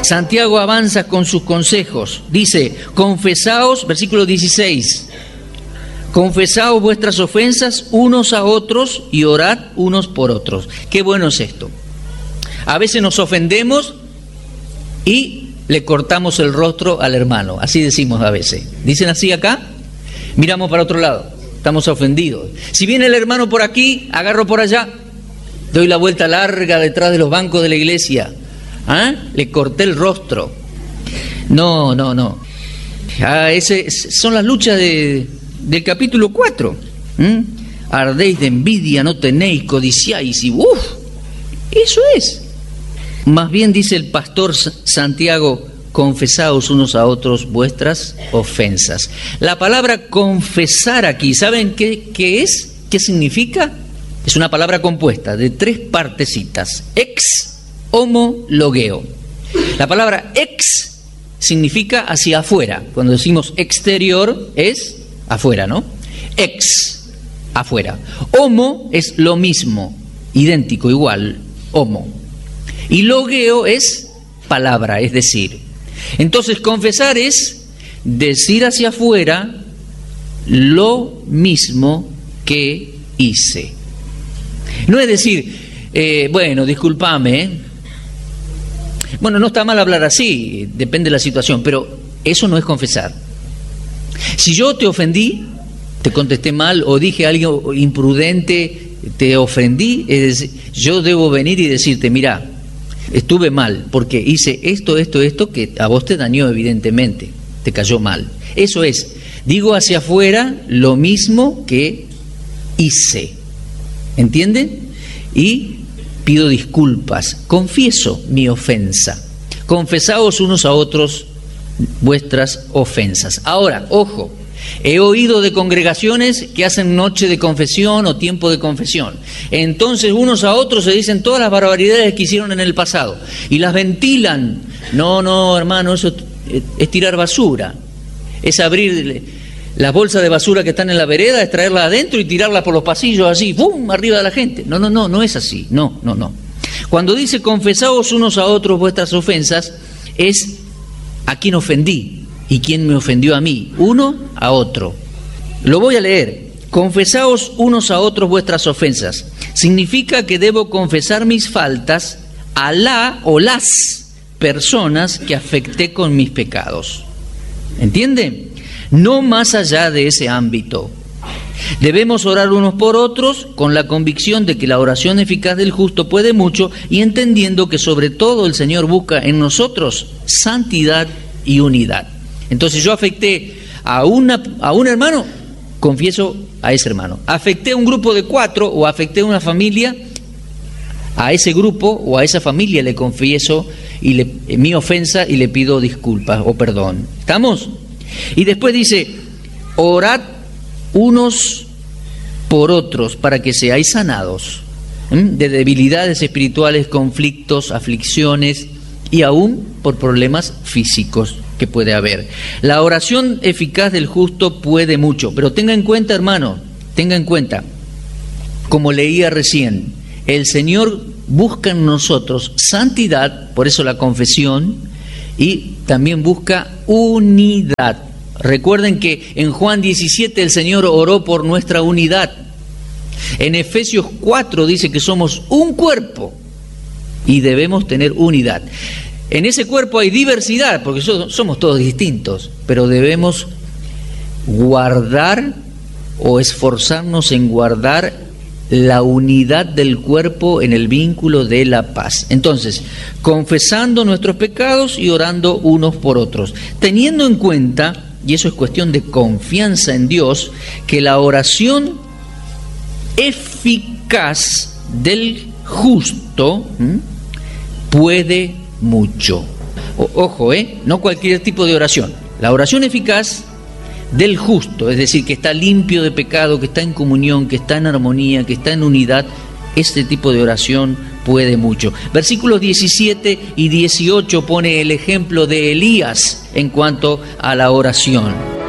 Santiago avanza con sus consejos. Dice, confesaos, versículo 16, confesaos vuestras ofensas unos a otros y orad unos por otros. Qué bueno es esto. A veces nos ofendemos y le cortamos el rostro al hermano. Así decimos a veces. ¿Dicen así acá? Miramos para otro lado. Estamos ofendidos. Si viene el hermano por aquí, agarro por allá. Doy la vuelta larga detrás de los bancos de la iglesia. Le corté el rostro. No. Son las luchas del capítulo 4. Ardéis de envidia, no tenéis, codiciáis y eso es. Más bien dice el pastor Santiago, confesaos unos a otros vuestras ofensas. La palabra confesar aquí, ¿saben qué es? ¿Qué significa? Es una palabra compuesta de 3 partecitas. Ex, homo, logeo. La palabra ex significa hacia afuera. Cuando decimos exterior es afuera, ¿no? Ex, afuera. Homo es lo mismo, idéntico, igual, homo. Y logeo es palabra, es decir. Entonces confesar es decir hacia afuera lo mismo que hice. No es decir, bueno, discúlpame. Bueno, no está mal hablar así, depende de la situación, pero eso no es confesar. Si yo te ofendí, te contesté mal o dije algo imprudente, te ofendí, es decir, yo debo venir y decirte, mira, estuve mal porque hice esto que a vos te dañó evidentemente, te cayó mal. Eso es, digo hacia afuera lo mismo que hice. ¿Entienden? Y pido disculpas, confieso mi ofensa. Confesaos unos a otros vuestras ofensas. Ahora, ojo, he oído de congregaciones que hacen noche de confesión o tiempo de confesión. Entonces unos a otros se dicen todas las barbaridades que hicieron en el pasado y las ventilan. No, hermano, eso es tirar basura. Es abrir las bolsas de basura que están en la vereda, es traerla adentro y tirarla por los pasillos así, ¡pum!, arriba de la gente. No es así. No. Cuando dice confesaos unos a otros vuestras ofensas, es a quien ofendí y quién me ofendió a mí, uno a otro. Lo voy a leer. Confesaos unos a otros vuestras ofensas. Significa que debo confesar mis faltas a la o las personas que afecté con mis pecados. ¿Entiende? No más allá de ese ámbito. Debemos orar unos por otros con la convicción de que la oración eficaz del justo puede mucho y entendiendo que sobre todo el Señor busca en nosotros santidad y unidad. Entonces yo afecté a un hermano, confieso a ese hermano. Afecté a un grupo de 4 o afecté a una familia, a ese grupo o a esa familia le confieso mi ofensa y le pido disculpas o perdón. ¿Estamos? Y después dice, orad unos por otros para que seáis sanados de debilidades espirituales, conflictos, aflicciones y aún por problemas físicos que puede haber. La oración eficaz del justo puede mucho, pero tenga en cuenta, hermano, como leía recién, el Señor busca en nosotros santidad, por eso la confesión, y también busca unidad. Recuerden que en Juan 17 el Señor oró por nuestra unidad. En Efesios 4 dice que somos un cuerpo y debemos tener unidad. En ese cuerpo hay diversidad, porque somos todos distintos, pero debemos guardar o esforzarnos en guardar la unidad del cuerpo en el vínculo de la paz. Entonces, confesando nuestros pecados y orando unos por otros, teniendo en cuenta, y eso es cuestión de confianza en Dios, que la oración eficaz del justo puede mucho. Ojo, no cualquier tipo de oración. La oración eficaz del justo, es decir, que está limpio de pecado, que está en comunión, que está en armonía, que está en unidad, este tipo de oración puede mucho. Versículos 17 y 18 pone el ejemplo de Elías en cuanto a la oración.